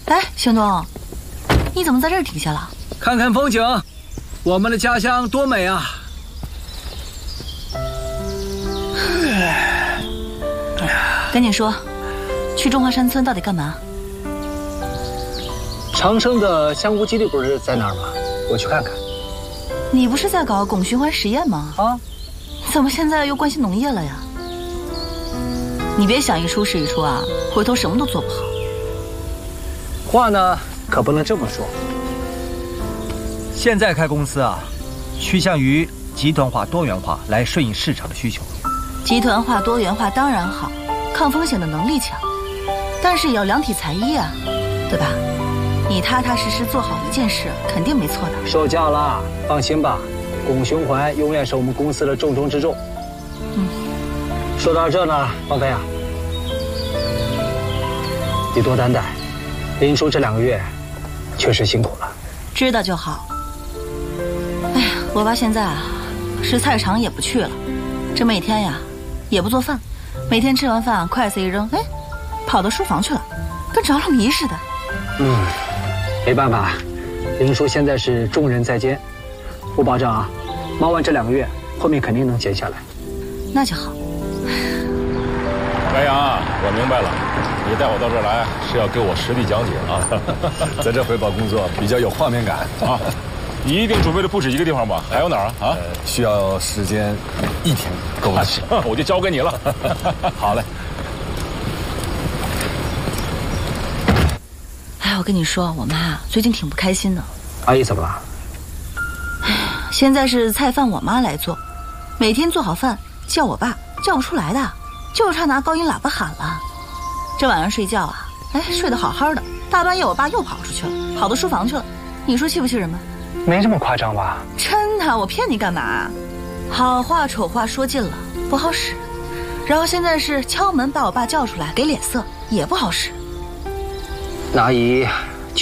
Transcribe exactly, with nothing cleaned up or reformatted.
哎，兄东，你怎么在这儿停下了？ 看看风景，我们的家乡多美啊！ 赶紧说，去中华山村到底干嘛？ 长生的香菇基地不是在那儿吗？我去看看。 你不是在搞汞循环实验吗？ 啊， 怎么现在又关心农业了呀？你别想一出是一出啊，回头什么都做不好。 话呢，可不能这么说。 现在开公司啊，趋向于集团化、多元化来顺应市场的需求。 集团化、多元化当然好，抗风险的能力强，但是也要量体裁衣啊，对吧？你踏踏实实做好一件事，肯定没错的。 受教了，放心吧，汞循环永远是我们公司的重中之重。 嗯， 说到这呢，芳菲啊，你多担待，林叔这两个月确实辛苦了。 知道就好。哎呀，我爸现在啊，是菜场也不去了，这每天呀也不做饭，每天吃完饭筷子一扔，哎，跑到书房去了，跟着了迷似的。 嗯，没办法，林叔现在是重任在肩，我保证啊，忙完这两个月，后面肯定能减下来。 那就好。 白杨，我明白了，你带我到这儿来是要给我实地讲解啊， 在这汇报工作比较有画面感啊。你一定准备了不止一个地方吧？还有哪儿啊？啊、呃， 需要时间一天够不起， 我就交给你了。 好嘞。 哎，我跟你说，我妈最近挺不开心的。 阿姨怎么了？ 哎，现在是菜饭我妈来做，每天做好饭叫我爸叫不出来的，就差拿高音喇叭喊了。这晚上睡觉啊，哎，睡得好好的，大半夜我爸又跑出去了，跑到书房去了。你说气不气人吧？ 没这么夸张吧？ 真的，我骗你干嘛？好话丑话说尽了，不好使。然后现在是敲门把我爸叫出来给脸色，也不好使。 那阿姨